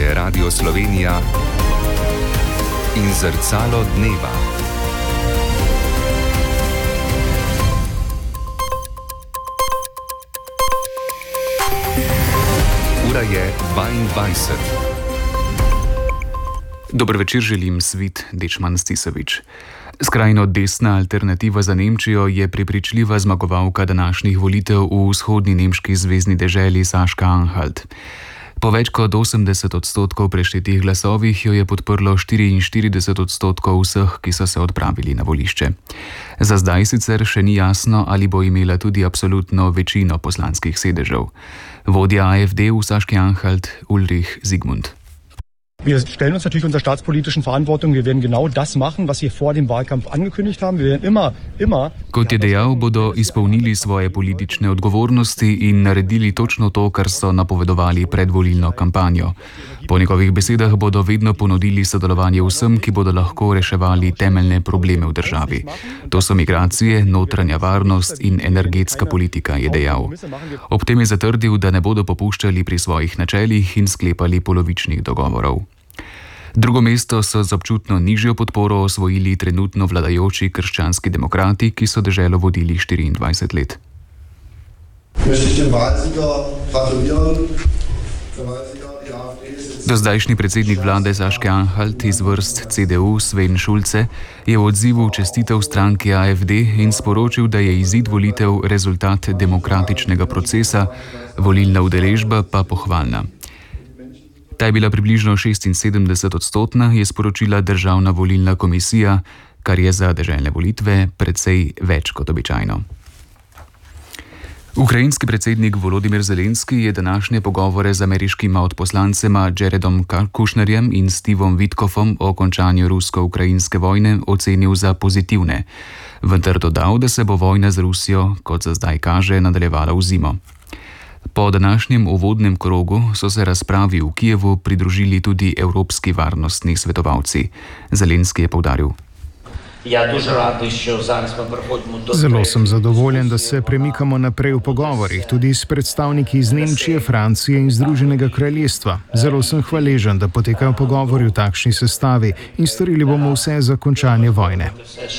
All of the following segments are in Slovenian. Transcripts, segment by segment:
je Radio Slovenija in Zrcalo dneva. Ura je 22. Dober večer želim, Svit Dečman Stisovič. Skrajno desna alternativa za Nemčijo je prepričljiva zmagovalka današnjih volitev v vzhodni nemški zvezni deželi Saška-Anhalt. Po več kot 80% preštetih glasovih jo je podprlo 44% vseh, ki so se odpravili na volišče. Za zdaj sicer še ni jasno, ali bo imela tudi absolutno večino poslanskih sedežev. Vodja AfD v Saški-Anhalt Ulrich Zygmunt. Wir stellen uns natürlich unserer staatspolitischen Verantwortung. Wir werden genau das machen, was wir vor dem Wahlkampf angekündigt haben. Wir werden immer. Kot je dejal, bodo izpolnili svoje politične odgovornosti in naredili točno to, kar so napovedovali pred volilno kampanjo. Po njegovih besedah bodo vedno ponudili sodelovanje vsem, ki bodo lahko reševali temeljne probleme v državi. To so migracije, notranja varnost in energetska politika, je dejal. Ob tem je zatrdil, da ne bodo popuščali pri svojih načelih in sklepali polovičnih dogovorov. Drugo mesto so z občutno nižjo podporo osvojili trenutno vladajoči krščanski demokrati, ki so deželo vodili 24 let. Dozdajšnji predsednik vlade Saške-Anhalt iz vrst CDU Sven Schulze je v odzivu čestitev stranki AfD in sporočil, da je izid volitev rezultat demokratičnega procesa, volilna udeležba pa pohvalna. Ta je bila približno 76%, je sporočila Državna volilna komisija, kar je za deželne volitve precej več kot običajno. Ukrajinski predsednik Volodymyr Zelenski je današnje pogovore z ameriškima odposlancema Jaredom Kushnerjem in Stevom Witkofom o končanju rusko-ukrajinske vojne ocenil za pozitivne, vendar dodal, da se bo vojna z Rusijo, kot za zdaj kaže, nadaljevala v zimo. Po današnjem uvodnem krogu so se razpravi v Kijevu pridružili tudi evropski varnostni svetovalci. Zelenski je poudaril. Zelo sem zadovoljen, da se premikamo naprej v pogovorih, tudi s predstavniki iz Nemčije, Francije in Združenega kraljestva. Zelo sem hvaležen, da potekajo pogovori v takšni sestavi in storili bomo vse za končanje vojne.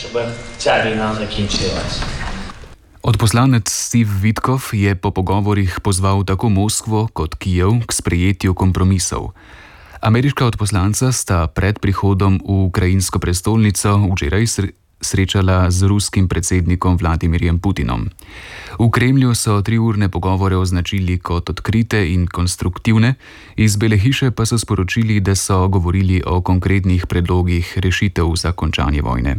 Odposlanec Steve Witkov je po pogovorih pozval tako Moskvo kot Kijev k sprejetju kompromisov. Ameriška odposlanca sta pred prihodom v ukrajinsko prestolnico včeraj srečala z ruskim predsednikom Vladimirjem Putinom. V Kremlju so 3-urne pogovore označili kot odkrite in konstruktivne, iz Bele hiše pa so sporočili, da so govorili o konkretnih predlogih rešitev za končanje vojne.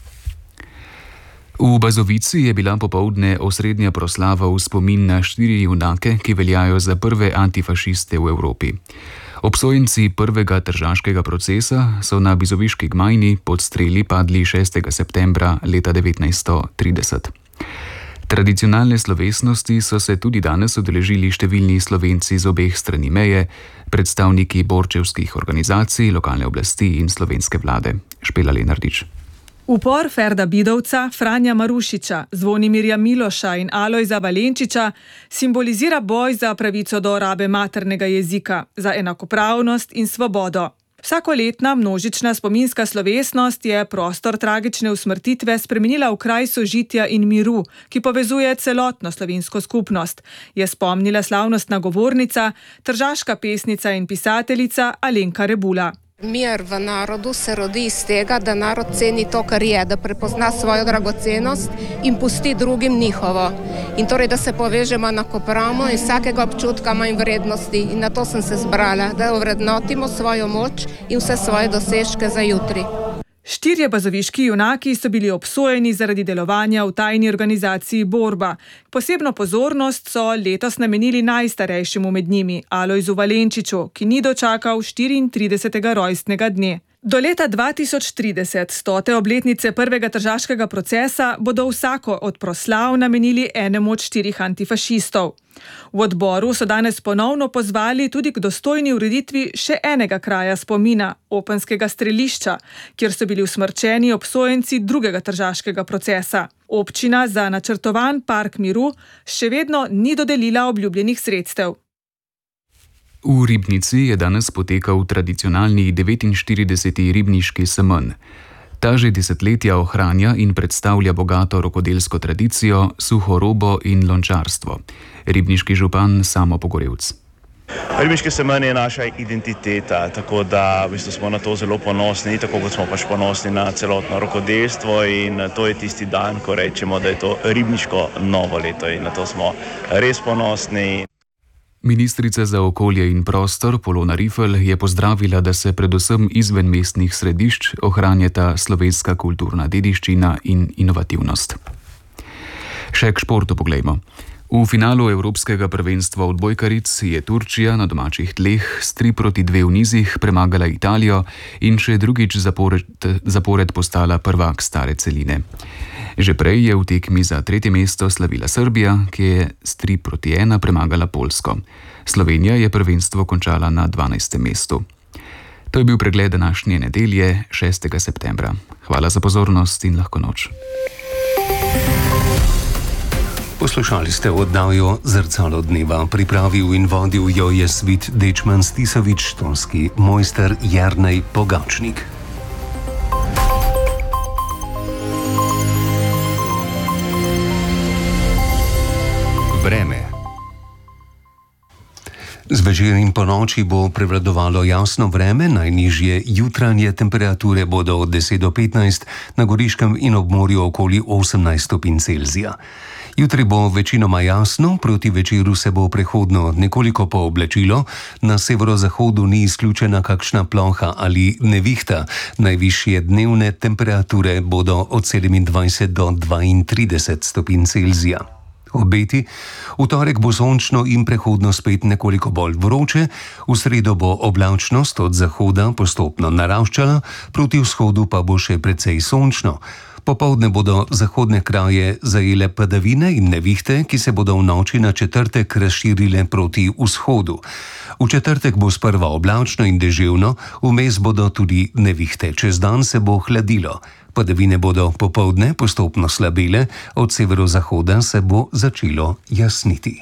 V Bazovici je bila popoldne osrednja proslava v spomin na 4 junake, ki veljajo za prve antifašiste v Evropi. Obsojenci prvega tržaškega procesa so na bizoviški gmajni pod streli padli 6. septembra leta 1930. Tradicionalne slovesnosti so se tudi danes udeležili številni Slovenci z obeh strani meje, predstavniki borčevskih organizacij, lokalne oblasti in slovenske vlade. Špela Lenardič. Upor Ferda Bidovca, Franja Marušiča, Zvonimirja Miloša in Alojza Valenčiča simbolizira boj za pravico do rabe maternega jezika, za enakopravnost in svobodo. Vsakoletna množična spominska slovesnost je prostor tragične usmrtitve spremenila v kraj sožitja in miru, ki povezuje celotno slovensko skupnost, je spomnila slavnostna govornica, tržaška pesnica in pisateljica Alenka Rebula. Mir v narodu se rodi iz tega, da narod ceni to, kar je, da prepozna svojo dragocenost in pusti drugim njihovo. In torej, da se povežemo enakopravno in vsakega občutka manj vrednosti. In na to sem se zbrala, da ovrednotimo svojo moč in vse svoje dosežke za jutri. 4 bazoviški junaki so bili obsojeni zaradi delovanja v tajni organizaciji Borba. Posebno pozornost so letos namenili najstarejšemu med njimi, Alojzu Valenčiču, ki ni dočakal 34. rojstnega dne. Do leta 2030, 100. obletnice prvega tržaškega procesa, bodo vsako od proslav namenili enemu od 4 antifašistov. V odboru so danes ponovno pozvali tudi k dostojni ureditvi še enega kraja spomina, Openskega strelišča, kjer so bili usmrčeni obsojenci drugega tržaškega procesa. Občina za načrtovan park miru še vedno ni dodelila obljubljenih sredstev. V Ribnici je danes potekal tradicionalni 49. ribniški semenj. Ta že desetletja ohranja in predstavlja bogato rokodelsko tradicijo, suhorobo in lončarstvo. Ribniški župan Samo Pogorevc. Ribniški semenj je naša identiteta, tako da v bistvu smo na to zelo ponosni, tako kot smo pač ponosni na celotno rokodelstvo, in to je tisti dan, ko rečemo, da je to ribniško novo leto, in na to smo res ponosni. Ministrica za okolje in prostor Polona Rifl je pozdravila, da se predvsem izven mestnih središč ohranjata slovenska kulturna dediščina in inovativnost. Še k športu poglejmo. V finalu Evropskega prvenstva odbojkaric je Turčija na domačih tleh s 3-2 v nizih premagala Italijo in še drugič zapored postala prvak stare celine. Že prej je v tekmi za 3. mesto slavila Srbija, ki je s 3-1 premagala Poljsko. Slovenija je prvenstvo končala na 12. mestu. To je bil pregled današnje nedelje, 6. septembra. Hvala za pozornost in lahko noč. Poslušali ste oddajo Zrcalo dneva. Pripravil in vodil jo je Svit Dečman Stisovič, tonski mojster Jernej Pogačnik. Vreme. Zvečer in ponoči bo prevladovalo jasno vreme, najnižje jutranje temperature bodo od 10 do 15, na Goriškem in ob morju okoli 18 stopinj Celzija. Jutri bo večinoma jasno, proti večeru se bo prehodno nekoliko pooblačilo, na severozahodu ni izključena kakšna ploha ali nevihta, najvišje dnevne temperature bodo od 27 do 32 stopinj Celzija. Obeti. V torek bo sončno in prehodno spet nekoliko bolj vroče, v sredo bo oblačnost od zahoda postopno naraščala, proti vzhodu pa bo še precej sončno. Popoldne bodo zahodne kraje zajele padavine in nevihte, ki se bodo v noči na četrtek razširile proti vzhodu. V četrtek bo sprva oblačno in deževno, vmes bodo tudi nevihte. Čez dan se bo hladilo. Padavine bodo popoldne postopno slabele, od severozahoda se bo začelo jasniti.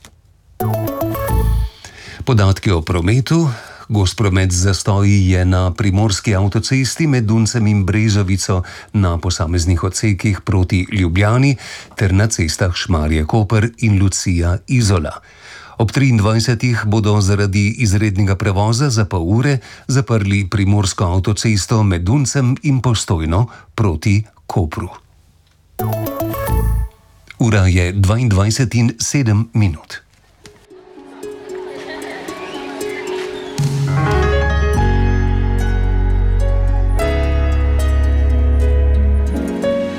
Podatki o prometu. Gost promet z zastoji je na primorski avtocesti med Duncem in Brezovico na posameznih odsekih proti Ljubljani ter na cestah Šmarje-Koper in Lucija-Izola. Ob 23. bodo zaradi izrednega prevoza za pol ure zaprli primorsko avtocesto med Duncem in Postojno proti Kopru. Ura je 22:07.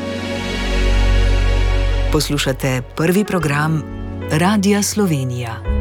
Poslušate prvi program Radia Slovenija.